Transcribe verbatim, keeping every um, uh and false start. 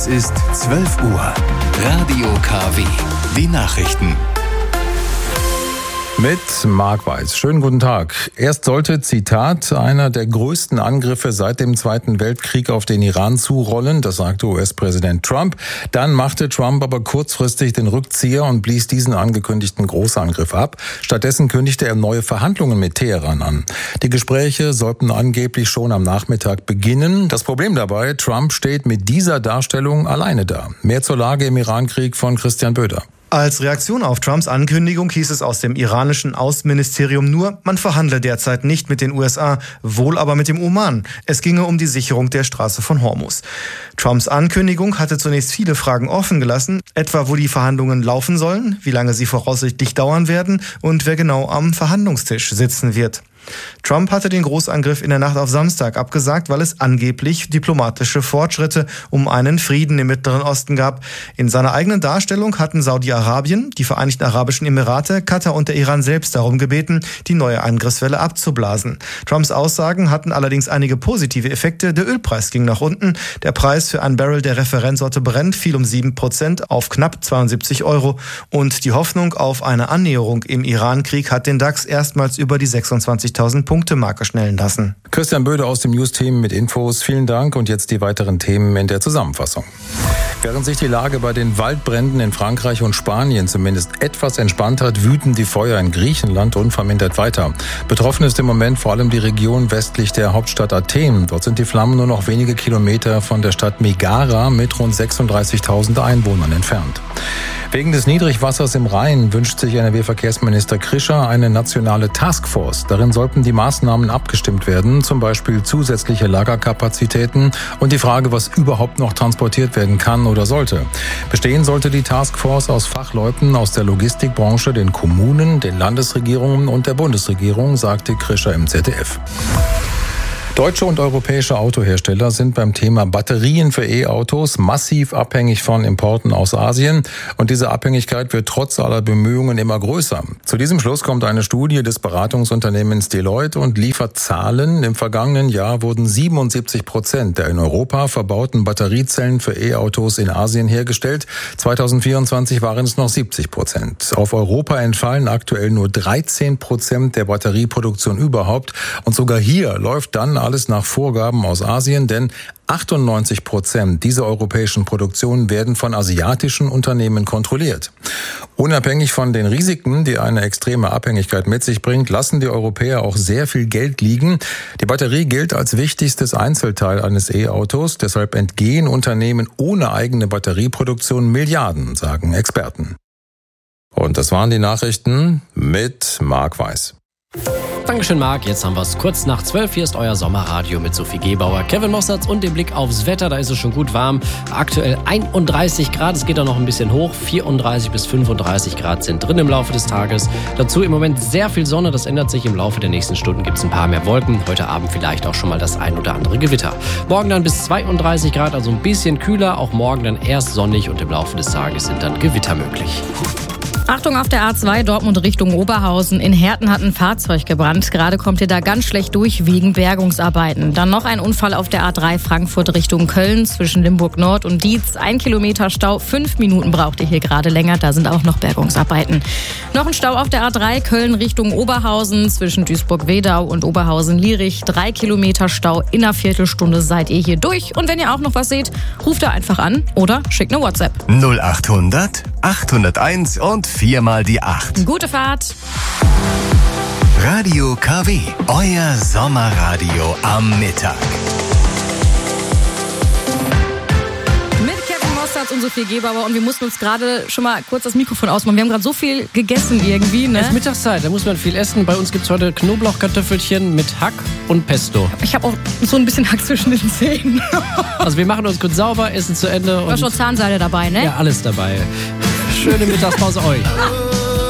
Es ist zwölf Uhr. Radio K W. Die Nachrichten. Mit Marc Weiß. Schönen guten Tag. Erst sollte, Zitat, einer der größten Angriffe seit dem Zweiten Weltkrieg auf den Iran zurollen, das sagte U S-Präsident Trump. Dann machte Trump aber kurzfristig den Rückzieher und blies diesen angekündigten Großangriff ab. Stattdessen kündigte er neue Verhandlungen mit Teheran an. Die Gespräche sollten angeblich schon am Nachmittag beginnen. Das Problem dabei, Trump steht mit dieser Darstellung alleine da. Mehr zur Lage im Irankrieg von Christian Böder. Als Reaktion auf Trumps Ankündigung hieß es aus dem iranischen Außenministerium nur, man verhandle derzeit nicht mit den U S A, wohl aber mit dem Oman. Es ginge um die Sicherung der Straße von Hormuz. Trumps Ankündigung hatte zunächst viele Fragen offen gelassen, etwa wo die Verhandlungen laufen sollen, wie lange sie voraussichtlich dauern werden und wer genau am Verhandlungstisch sitzen wird. Trump hatte den Großangriff in der Nacht auf Samstag abgesagt, weil es angeblich diplomatische Fortschritte um einen Frieden im Mittleren Osten gab. In seiner eigenen Darstellung hatten Saudi-Arabien, die Vereinigten Arabischen Emirate, Katar und der Iran selbst darum gebeten, die neue Angriffswelle abzublasen. Trumps Aussagen hatten allerdings einige positive Effekte. Der Ölpreis ging nach unten. Der Preis für ein Barrel der Referenzsorte Brent fiel um sieben Prozent auf knapp zweiundsiebzig Euro. Und die Hoffnung auf eine Annäherung im Iran-Krieg hat den DAX erstmals über die sechsundzwanzigtausend Punkte Marke schnellen lassen. Christian Böder aus dem News-Team mit Infos. Vielen Dank und jetzt die weiteren Themen in der Zusammenfassung. Während sich die Lage bei den Waldbränden in Frankreich und Spanien zumindest etwas entspannt hat, wüten die Feuer in Griechenland unvermindert weiter. Betroffen ist im Moment vor allem die Region westlich der Hauptstadt Athen. Dort sind die Flammen nur noch wenige Kilometer von der Stadt Megara mit rund sechsunddreißigtausend Einwohnern entfernt. Wegen des Niedrigwassers im Rhein wünscht sich N R W-Verkehrsminister Krischer eine nationale Taskforce. Darin sollten die Maßnahmen abgestimmt werden, zum Beispiel zusätzliche Lagerkapazitäten und die Frage, was überhaupt noch transportiert werden kann oder sollte. Bestehen sollte die Taskforce aus Fachleuten aus der Logistikbranche, den Kommunen, den Landesregierungen und der Bundesregierung, sagte Krischer im Z D F. Deutsche und europäische Autohersteller sind beim Thema Batterien für E-Autos massiv abhängig von Importen aus Asien. Und diese Abhängigkeit wird trotz aller Bemühungen immer größer. Zu diesem Schluss kommt eine Studie des Beratungsunternehmens Deloitte und liefert Zahlen. Im vergangenen Jahr wurden siebenundsiebzig Prozent der in Europa verbauten Batteriezellen für E-Autos in Asien hergestellt. zweitausendvierundzwanzig waren es noch siebzig Prozent. Auf Europa entfallen aktuell nur dreizehn Prozent der Batterieproduktion überhaupt. Und sogar hier läuft dann alles nach Vorgaben aus Asien, denn achtundneunzig Prozent dieser europäischen Produktionen werden von asiatischen Unternehmen kontrolliert. Unabhängig von den Risiken, die eine extreme Abhängigkeit mit sich bringt, lassen die Europäer auch sehr viel Geld liegen. Die Batterie gilt als wichtigstes Einzelteil eines E-Autos, deshalb entgehen Unternehmen ohne eigene Batterieproduktion Milliarden, sagen Experten. Und das waren die Nachrichten mit Marc Weiß. Dankeschön, Marc. Jetzt haben wir es kurz nach zwölf. Hier ist euer Sommerradio mit Sophie Gebauer, Kevin Mossatz und dem Blick aufs Wetter. Da ist es schon gut warm. Aktuell einunddreißig Grad. Es geht auch noch ein bisschen hoch. vierunddreißig bis fünfunddreißig Grad sind drin im Laufe des Tages. Dazu im Moment sehr viel Sonne. Das ändert sich im Laufe der nächsten Stunden. Gibt es ein paar mehr Wolken. Heute Abend vielleicht auch schon mal das ein oder andere Gewitter. Morgen dann bis zweiunddreißig Grad, also ein bisschen kühler. Auch morgen dann erst sonnig und im Laufe des Tages sind dann Gewitter möglich. Achtung auf der A zwei Dortmund Richtung Oberhausen. In Herten hat ein Fahrzeug gebrannt. Gerade kommt ihr da ganz schlecht durch wegen Bergungsarbeiten. Dann noch ein Unfall auf der A drei Frankfurt Richtung Köln zwischen Limburg Nord und Dietz. Ein Kilometer Stau. Fünf Minuten braucht ihr hier gerade länger. Da sind auch noch Bergungsarbeiten. Noch ein Stau auf der A drei Köln Richtung Oberhausen zwischen Duisburg-Wedau und Oberhausen-Lierich. Drei Kilometer Stau. In einer Viertelstunde seid ihr hier durch. Und wenn ihr auch noch was seht, ruft da einfach an oder schickt eine WhatsApp. null achthundert achthunderteins und viermal die acht. Gute Fahrt. Radio K W, euer Sommerradio am Mittag. Mit Kevin Mossatz und Sophie Gebauer. Und wir mussten uns gerade schon mal kurz das Mikrofon ausmachen. Wir haben gerade so viel gegessen irgendwie. Ne? Es ist Mittagszeit, da muss man viel essen. Bei uns gibt es heute Knoblauchkartoffelchen mit Hack und Pesto. Ich habe auch so ein bisschen Hack zwischen den Zähnen. Also wir machen uns kurz sauber, essen zu Ende. Du hast schon Zahnseide dabei, ne? Ja, alles dabei. Schöne Mittagspause euch.